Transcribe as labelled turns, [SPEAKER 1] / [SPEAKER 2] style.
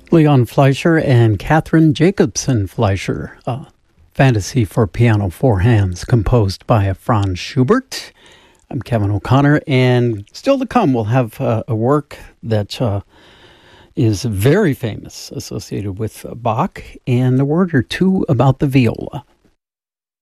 [SPEAKER 1] Leon Fleischer and Catherine Jacobson Fleischer, Fantasy for Piano Four Hands, composed by Franz Schubert. I'm Kevin O'Connor, and still to come, we'll have a work that is very famous, associated with Bach, and a word or two about the viola.